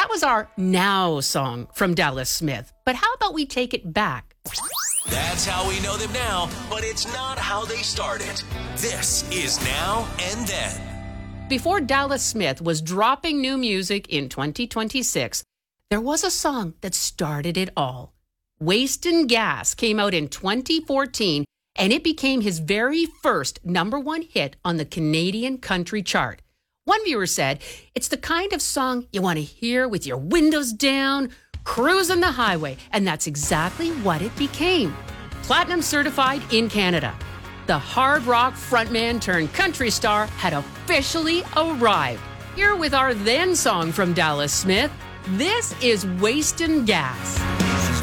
That was our Now song from Dallas Smith. But how about we take it back? That's how we know them now, but it's not how they started. This is Now and Then. Before Dallas Smith was dropping new music in 2026, there was a song that started it all. Wastin' Gas came out in 2014, and it became his very first #1 hit on the Canadian country chart. One viewer said, it's the kind of song you want to hear with your windows down, cruising the highway, and that's exactly what it became. Platinum certified in Canada. The hard rock frontman turned country star had officially arrived. Here with our then song from Dallas Smith, this is Wastin' Gas.